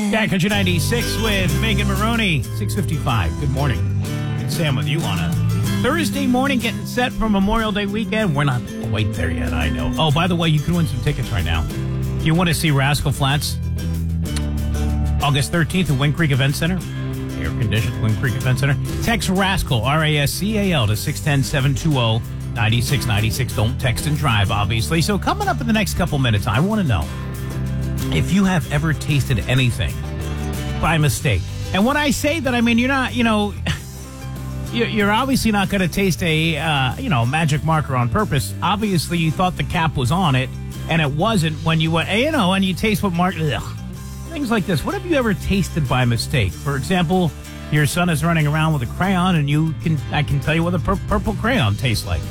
Cat Country 96 with Megan Maroney, 6:55. Good morning. It's Sam with you on a Thursday morning, getting set for Memorial Day weekend. We're not quite there yet, I know. Oh, by the way, you can win some tickets right now. If you want to see Rascal Flatts, August 13th at Wind Creek Event Center, air-conditioned Wind Creek Event Center. Text Rascal, R-A-S-C-A-L, to 610-720-9696. Don't text and drive, obviously. So coming up in the next couple minutes, I want to know if you have ever tasted anything by mistake. And when I say that, I mean, you're not, you're obviously not going to taste a, magic marker on purpose. Obviously, you thought the cap was on it, and it wasn't when you went, and you taste what mark. Ugh. Things like this. What have you ever tasted by mistake? For example, your son is running around with a crayon, and I can tell you what a purple crayon tastes like.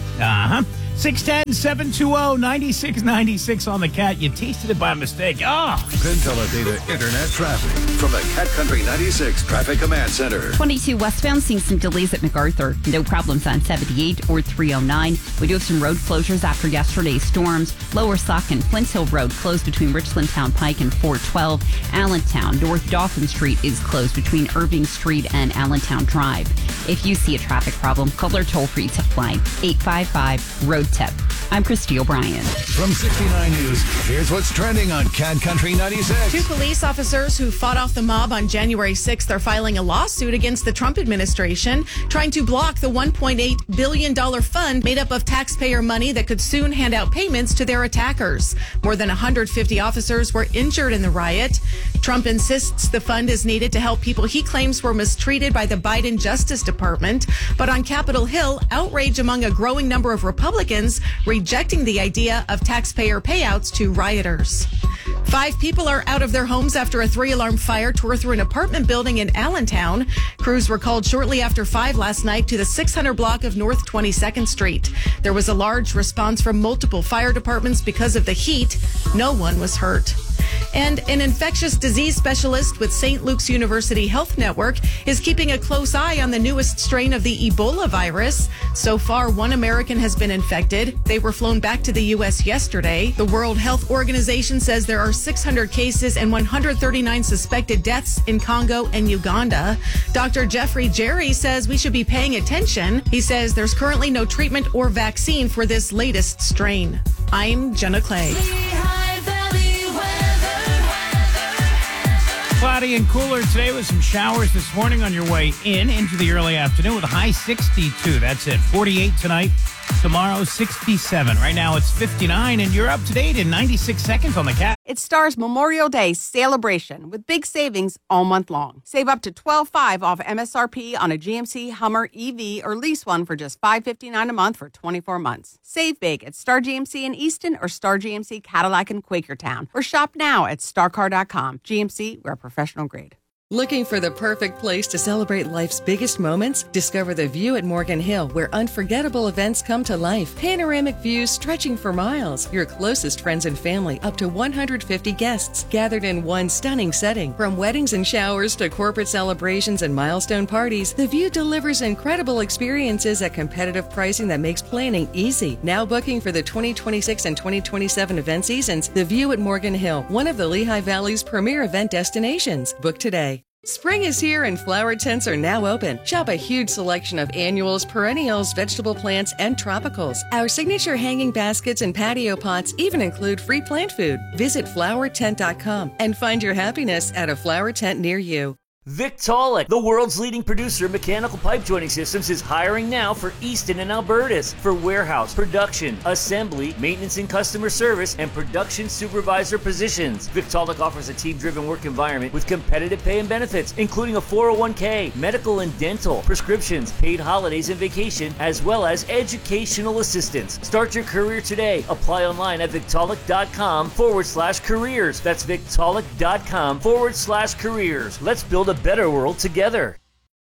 610-720-9696 on the Cat. You tasted it by mistake. Data Internet traffic from the Cat Country 96 Traffic Command Center. 22 westbound, seeing some delays at MacArthur. No problems on 78 or 309. We do have some road closures after yesterday's storms. Lower Sauk and Flint Hill Road closed between Richland Town Pike and 412. Allentown, North Dauphin Street is closed between Irving Street and Allentown Drive. If you see a traffic problem, call our toll-free tip line, 855-ROAD-TIP. I'm Christy O'Brien. From 69 News, here's what's trending on Cat Country 96. Two police officers who fought off the mob on January 6th are filing a lawsuit against the Trump administration, trying to block the $1.8 billion fund made up of taxpayer money that could soon hand out payments to their attackers. More than 150 officers were injured in the riot. Trump insists the fund is needed to help people he claims were mistreated by the Biden Justice Department. But on Capitol Hill, outrage among a growing number of Republicans rejecting the idea of taxpayer payouts to rioters. 5 people are out of their homes after a 3-alarm fire tore through an apartment building in Allentown. Crews were called shortly after 5 last night to the 600 block of North 22nd Street. There was a large response from multiple fire departments because of the heat. No one was hurt. And an infectious disease specialist with St. Luke's University Health Network is keeping a close eye on the newest strain of the Ebola virus. So far, 1 American has been infected. They were flown back to the U.S. yesterday. The World Health Organization says there are 600 cases and 139 suspected deaths in Congo and Uganda. Dr. Jeffrey Jerry says we should be paying attention. He says there's currently no treatment or vaccine for this latest strain. I'm Jenna Clay. Cloudy and cooler today with some showers this morning on your way into the early afternoon with a high 62. That's it. 48 tonight. Tomorrow, 67. Right now, it's 59, and you're up to date in 96 seconds on the Cat. It stars Memorial Day celebration with big savings all month long. Save up to $12.5 off MSRP on a GMC Hummer EV or lease one for just $559 a month for 24 months. Save big at Star GMC in Easton or Star GMC Cadillac in Quakertown, or shop now at starcar.com. GMC, we're professional grade. Looking for the perfect place to celebrate life's biggest moments? Discover the View at Morgan Hill, where unforgettable events come to life. Panoramic views stretching for miles. Your closest friends and family, up to 150 guests, gathered in one stunning setting. From weddings and showers to corporate celebrations and milestone parties, the View delivers incredible experiences at competitive pricing that makes planning easy. Now booking for the 2026 and 2027 event seasons, the View at Morgan Hill, one of the Lehigh Valley's premier event destinations. Book today. Spring is here and flower tents are now open. Shop a huge selection of annuals, perennials, vegetable plants, and tropicals. Our signature hanging baskets and patio pots even include free plant food. Visit flowertent.com and find your happiness at a flower tent near you. Victaulic, the world's leading producer of mechanical pipe joining systems, is hiring now for Easton and Albertus for warehouse, production, assembly, maintenance and customer service, and production supervisor positions. Victaulic offers a team-driven work environment with competitive pay and benefits, including a 401k, medical and dental, prescriptions, paid holidays and vacation, as well as educational assistance. Start your career today. Apply online at victaulic.com/careers. That's victaulic.com/careers. Let's build a better world together.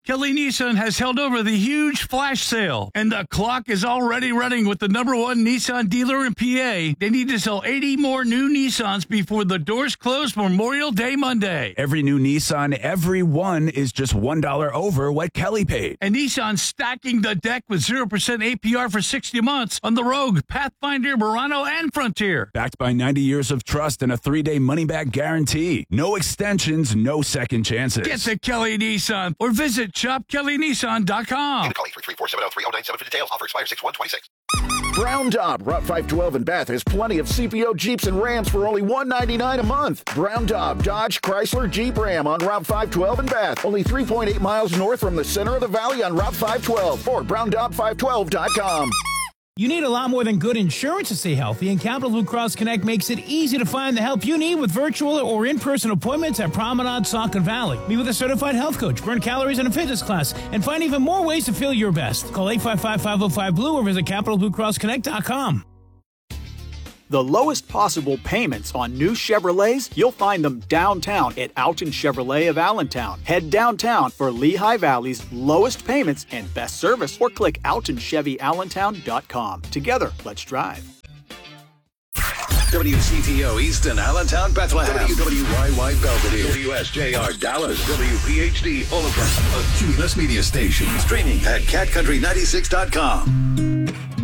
Kelly Nissan has held over the huge flash sale, and the clock is already running with the #1 Nissan dealer in PA. They need to sell 80 more new Nissans before the doors close Memorial Day Monday. Every new Nissan, every one is just $1 over what Kelly paid. And Nissan's stacking the deck with 0% APR for 60 months on the Rogue, Pathfinder, Murano, and Frontier. Backed by 90 years of trust and a 3-day money-back guarantee. No extensions, no second chances. Get to Kelly Nissan or visit shopkellynissan.com. Call 833-470-3097 for details. Offer expires 6/1/26. Brown Daub, Route 512 in Bath has plenty of CPO Jeeps and Rams for only $199 a month. Brown Daub, Dodge, Chrysler, Jeep, Ram on Route 512 in Bath. Only 3.8 miles north from the center of the valley on Route 512 or browndaub512.com. You need a lot more than good insurance to stay healthy, and Capital Blue Cross Connect makes it easy to find the help you need with virtual or in-person appointments at Promenade, Saucon Valley. Meet with a certified health coach, burn calories in a fitness class, and find even more ways to feel your best. Call 855-505-BLUE or visit CapitalBlueCrossConnect.com. The lowest possible payments on new Chevrolets, you'll find them downtown at Alton Chevrolet of Allentown. Head downtown for Lehigh Valley's lowest payments and best service, or click AltonChevyAllentown.com. Together, let's drive. WCTO Easton, Allentown, Bethlehem. WWYY Belvedere. WSJR Dallas. WPHD Oliver. A Cumulus Media Station. Streaming at catcountry96.com.